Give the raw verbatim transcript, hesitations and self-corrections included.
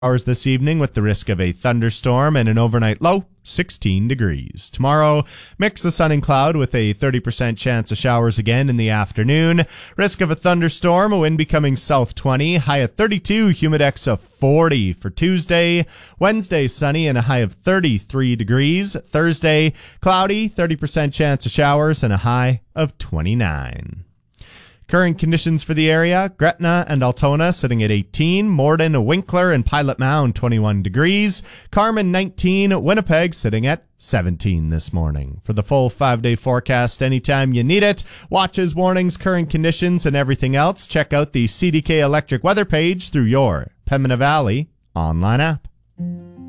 Hours this evening with the risk of a thunderstorm and an overnight low, sixteen degrees. Tomorrow, mix the sun and cloud with a thirty percent chance of showers again in the afternoon. Risk of a thunderstorm, a wind becoming south twenty, high of thirty-two, humidex of forty. For Tuesday, Wednesday sunny and a high of thirty-three degrees. Thursday, cloudy, thirty percent chance of showers and a high of twenty-nine. Current conditions for the area, Gretna and Altona sitting at eighteen, Morden, Winkler, and Pilot Mound twenty-one degrees, Carmen nineteen, Winnipeg sitting at seventeen this morning. For the full five-day forecast anytime you need it, watches, warnings, current conditions, and everything else, check out the C D K Electric weather page through your Pembina Valley online app.